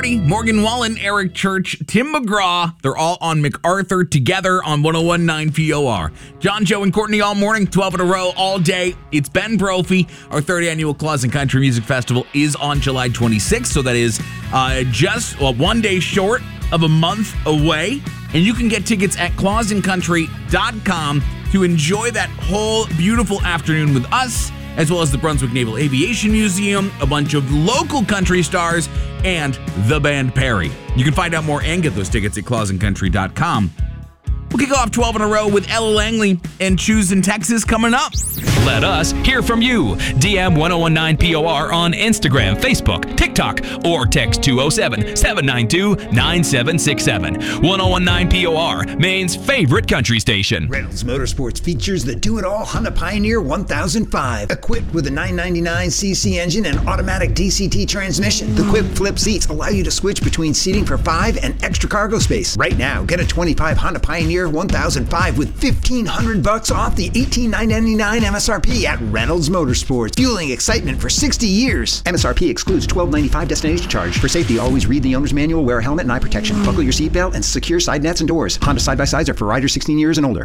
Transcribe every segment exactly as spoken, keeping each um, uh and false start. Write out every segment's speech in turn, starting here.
Hardy, Morgan Wallen, Eric Church, Tim McGraw. They're all on MacArthur together on one oh one point nine P O R. John, Joe, and Courtney all morning, twelve in a row, all day. It's Ben Brophy. Our third annual Clausen Country Music Festival is on July twenty-sixth, so that is uh, just well, one day short of a month away. And you can get tickets at clausen country dot com to enjoy that whole beautiful afternoon with us, as well as the Brunswick Naval Aviation Museum, a bunch of local country stars, and the band Perry. You can find out more and get those tickets at clausen country dot com. We'll kick off twelve in a row with Ella Langley and Choose in Texas coming up. Let us hear from you. D M one oh one nine P O R on Instagram, Facebook, TikTok, or text two oh seven, seven nine two, nine seven six seven. one oh one nine P O R, Maine's favorite country station. Reynolds Motorsports features the do-it-all Honda Pioneer one thousand five, equipped with a nine ninety-nine c c engine and automatic D C T transmission. The quick flip seats allow you to switch between seating for five and extra cargo space. Right now, get a twenty-five Honda Pioneer one thousand five with fifteen hundred bucks off the eighteen thousand nine hundred ninety-nine M S R P at Reynolds Motorsports, fueling excitement for sixty years. M S R P excludes twelve ninety-five destination charge. For safety, always read the owner's manual, wear a helmet and eye protection, buckle your seatbelt, and secure side nets and doors. Honda side-by-sides are for riders sixteen years and older.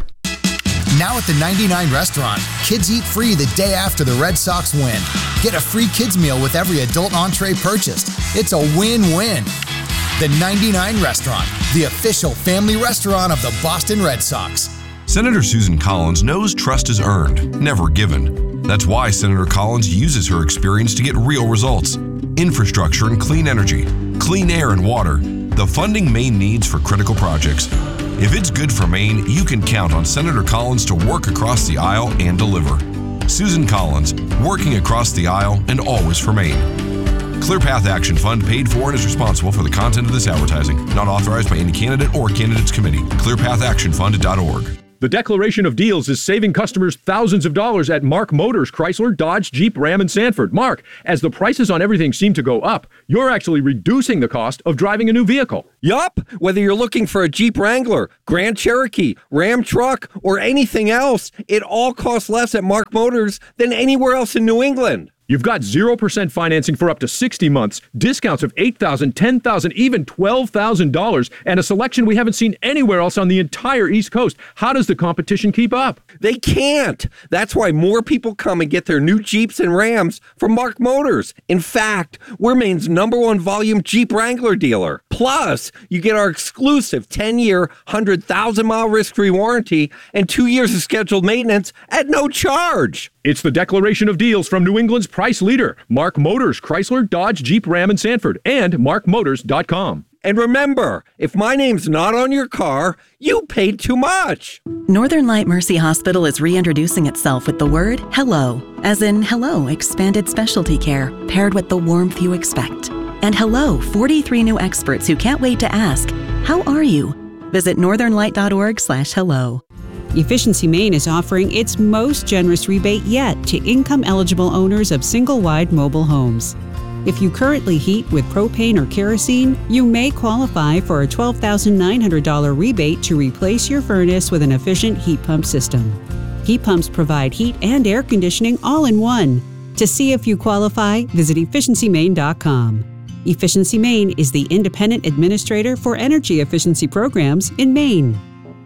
Now at the ninety-nine Restaurant, kids eat free the day after the Red Sox win. Get a free kids meal with every adult entree purchased. It's a win-win. The ninety-nine Restaurant, the official family restaurant of the Boston Red Sox. Senator Susan Collins knows trust is earned, never given. That's why Senator Collins uses her experience to get real results. Infrastructure and clean energy, clean air and water, the funding Maine needs for critical projects. If it's good for Maine, you can count on Senator Collins to work across the aisle and deliver. Susan Collins, working across the aisle and always for Maine. ClearPath Action Fund paid for and is responsible for the content of this advertising. Not authorized by any candidate or candidates committee. clear path action fund dot org. The Declaration of Deals is saving customers thousands of dollars at Mark Motors, Chrysler, Dodge, Jeep, Ram, and Sanford. Mark, as the prices on everything seem to go up, you're actually reducing the cost of driving a new vehicle. Yup, whether you're looking for a Jeep Wrangler, Grand Cherokee, Ram truck, or anything else, it all costs less at Mark Motors than anywhere else in New England. You've got zero percent financing for up to sixty months, discounts of eight thousand dollars, ten thousand dollars, even twelve thousand dollars, and a selection we haven't seen anywhere else on the entire East Coast. How does the competition keep up? They can't. That's why more people come and get their new Jeeps and Rams from Mark Motors. In fact, we're Maine's number one volume Jeep Wrangler dealer. Plus, you get our exclusive ten-year, one hundred thousand mile risk-free warranty and two years of scheduled maintenance at no charge. It's the Declaration of Deals from New England's price leader, Mark Motors, Chrysler, Dodge, Jeep, Ram, and Sanford, and mark motors dot com. And remember, if my name's not on your car, you paid too much. Northern Light Mercy Hospital is reintroducing itself with the word hello, as in hello, expanded specialty care, paired with the warmth you expect. And hello, forty-three new experts who can't wait to ask, how are you? Visit northern light dot org slash hello. Efficiency Maine is offering its most generous rebate yet to income-eligible owners of single-wide mobile homes. If you currently heat with propane or kerosene, you may qualify for a twelve thousand nine hundred dollars rebate to replace your furnace with an efficient heat pump system. Heat pumps provide heat and air conditioning all in one. To see if you qualify, visit efficiency maine dot com. Efficiency Maine is the independent administrator for energy efficiency programs in Maine.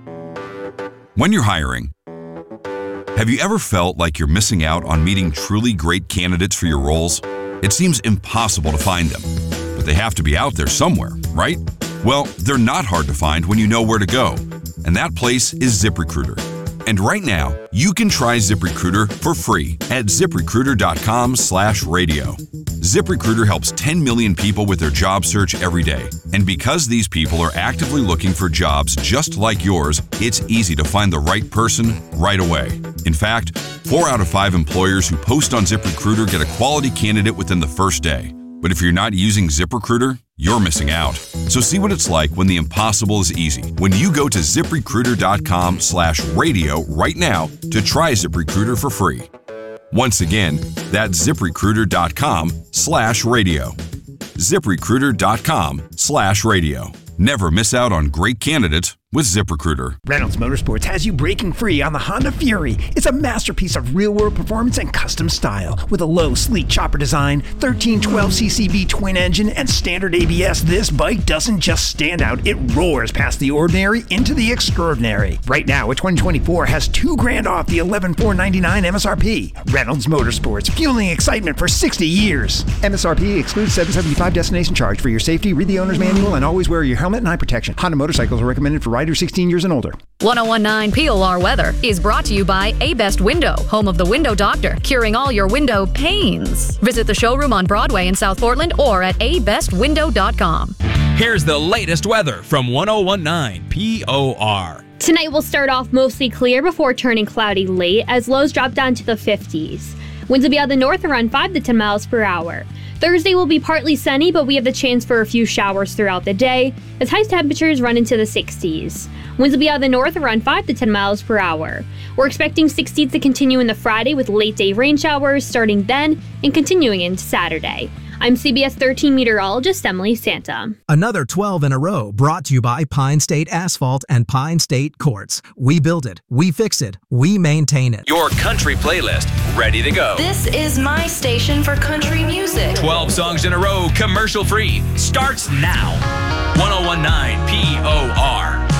When you're hiring, have you ever felt like you're missing out on meeting truly great candidates for your roles? It seems impossible to find them, but they have to be out there somewhere, right? Well, they're not hard to find when you know where to go, and that place is ZipRecruiter. And right now, you can try ZipRecruiter for free at ziprecruiter dot com slash radio. ZipRecruiter helps ten million people with their job search every day. And because these people are actively looking for jobs just like yours, it's easy to find the right person right away. In fact, four out of five employers who post on ZipRecruiter get a quality candidate within the first day. But if you're not using ZipRecruiter, you're missing out. So see what it's like when the impossible is easy. When you go to ziprecruiter dot com slash radio right now to try ZipRecruiter for free. Once again, that's ziprecruiter dot com slash radio. ziprecruiter dot com slash radio. Never miss out on great candidates with ZipRecruiter. Reynolds Motorsports has you breaking free on the Honda Fury. It's a masterpiece of real-world performance and custom style. With a low, sleek chopper design, thirteen twelve c c V twin engine, and standard A B S, this bike doesn't just stand out, it roars past the ordinary into the extraordinary. Right now, a twenty twenty-four has two grand off the eleven thousand four hundred ninety-nine dollars M S R P. Reynolds Motorsports, fueling excitement for sixty years. M S R P excludes seven hundred seventy-five destination charge. For your safety, read the owner's manual and always wear your helmet and eye protection. Honda motorcycles are recommended for riders sixteen years and older. ten nineteen P O R weather is brought to you by A-Best Window, home of the window doctor, curing all your window pains. Visit the showroom on Broadway in South Portland or at a best window dot com. Here's the latest weather from ten nineteen P O R. Tonight will start off mostly clear before turning cloudy late as lows drop down to the fifties. Winds will be out of the north around five to ten miles per hour. Thursday will be partly sunny, but we have the chance for a few showers throughout the day as high temperatures run into the sixties. Winds will be out of the north around five to ten miles per hour. We're expecting sixties to continue in the Friday with late day rain showers starting then and continuing into Saturday. I'm C B S thirteen meteorologist Emily Santa. Another twelve in a row brought to you by Pine State Asphalt and Pine State Quartz. We build it, we fix it, we maintain it. Your country playlist, ready to go. This is my station for country music. twelve songs in a row, commercial free, starts now. ten nineteen P O R.